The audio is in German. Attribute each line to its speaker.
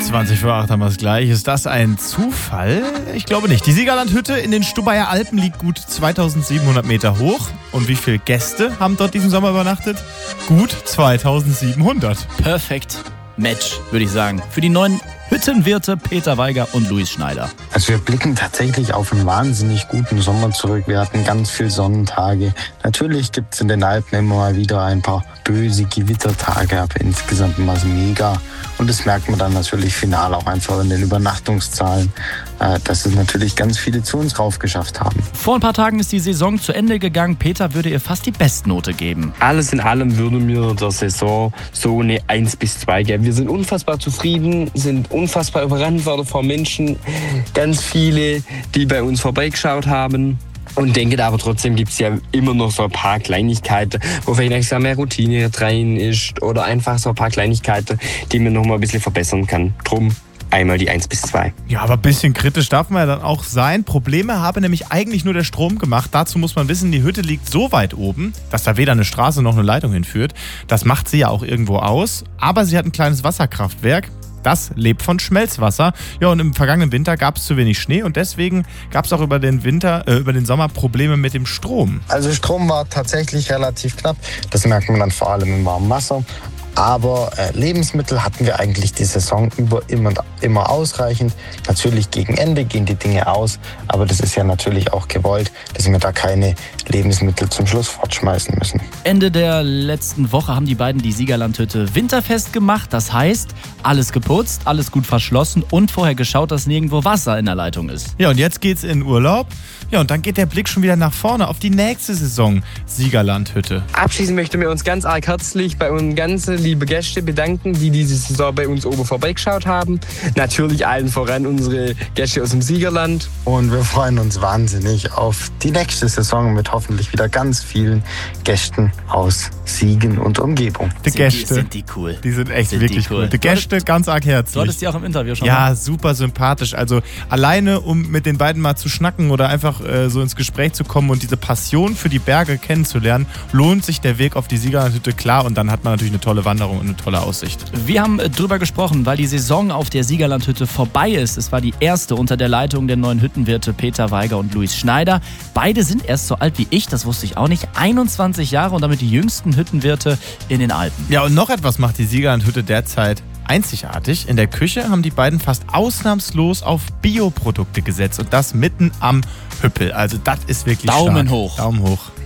Speaker 1: 20 vor 8 haben wir es gleich. Ist das ein Zufall? Ich glaube nicht. Die Siegerlandhütte in den Stubaier Alpen liegt gut 2700 Meter hoch. Und wie viele Gäste haben dort diesen Sommer übernachtet? Gut 2700.
Speaker 2: Perfekt Match, würde ich sagen. Für die neuen Hüttenwirte Peter Weiger und Luis Schneider.
Speaker 3: Also wir blicken tatsächlich auf einen wahnsinnig guten Sommer zurück. Wir hatten ganz viele Sonnentage. Natürlich gibt es in den Alpen immer mal wieder ein paar böse Gewittertage, aber insgesamt war es mega. Und das merkt man dann natürlich final auch einfach in den Übernachtungszahlen, dass es natürlich ganz viele zu uns raufgeschafft haben.
Speaker 2: Vor ein paar Tagen ist die Saison zu Ende gegangen. Peter würde ihr fast die Bestnote geben.
Speaker 4: Alles in allem würde mir der Saison so eine 1-2 geben. Wir sind unfassbar zufrieden, sind unfassbar überrannt worden von Menschen. Ganz viele, die bei uns vorbeigeschaut haben. Und denke aber trotzdem gibt es ja immer noch so ein paar Kleinigkeiten, wo vielleicht mehr Routine rein ist oder einfach so ein paar Kleinigkeiten, die man noch mal ein bisschen verbessern kann. Drum einmal die 1-2.
Speaker 1: Ja, aber ein bisschen kritisch darf man ja dann auch sein. Probleme habe nämlich eigentlich nur der Strom gemacht. Dazu muss man wissen, die Hütte liegt so weit oben, dass da weder eine Straße noch eine Leitung hinführt. Das macht sie ja auch irgendwo aus. Aber sie hat ein kleines Wasserkraftwerk. Das lebt von Schmelzwasser. Ja, und im vergangenen Winter gab es zu wenig Schnee und deswegen gab es auch über den Sommer Probleme mit dem Strom.
Speaker 3: Also Strom war tatsächlich relativ knapp. Das merkt man dann vor allem im warmen Wasser. Aber Lebensmittel hatten wir eigentlich die Saison über immer ausreichend. Natürlich gegen Ende gehen die Dinge aus, aber das ist ja natürlich auch gewollt, dass wir da keine Lebensmittel zum Schluss fortschmeißen müssen.
Speaker 2: Ende der letzten Woche haben die beiden die Siegerlandhütte winterfest gemacht. Das heißt, alles geputzt, alles gut verschlossen und vorher geschaut, dass nirgendwo Wasser in der Leitung ist.
Speaker 1: Ja, und jetzt geht's in Urlaub. Ja, und dann geht der Blick schon wieder nach vorne auf die nächste Saison Siegerlandhütte.
Speaker 4: Abschließend möchten wir uns ganz arg herzlich bei unseren ganzen lieben Gästen bedanken, die diese Saison bei uns oben vorbeigeschaut haben. Natürlich allen voran unsere Gäste aus dem Siegerland.
Speaker 3: Und wir freuen uns wahnsinnig auf die nächste Saison mit hoffentlich wieder ganz vielen Gästen aus Siegen und Umgebung.
Speaker 1: Die Gäste.
Speaker 2: Sind die cool?
Speaker 1: Die sind echt wirklich cool. Die Gäste ganz arg herzlich.
Speaker 2: Du hattest die auch im Interview schon
Speaker 1: Ja,
Speaker 2: mal.
Speaker 1: super sympathisch. Also alleine, um mit den beiden mal zu schnacken oder einfach so ins Gespräch zu kommen und diese Passion für die Berge kennenzulernen, lohnt sich der Weg auf die Siegerlandhütte klar und dann hat man natürlich eine tolle Wanderung und eine tolle Aussicht.
Speaker 2: Wir haben drüber gesprochen, weil die Saison auf der Siegerlandhütte vorbei ist. Es war die erste unter der Leitung der neuen Hüttenwirte Peter Weiger und Luis Schneider. Beide sind erst so alt wie ich, das wusste ich auch nicht. 21 Jahre und damit die jüngsten Hüttenwirte in den Alpen.
Speaker 1: Ja, und noch etwas macht die Siegerlandhütte derzeit einzigartig. In der Küche haben die beiden fast ausnahmslos auf Bioprodukte gesetzt und das mitten am Hüppel. Also das ist wirklich
Speaker 2: Daumen
Speaker 1: stark.
Speaker 2: hoch.
Speaker 1: Daumen hoch.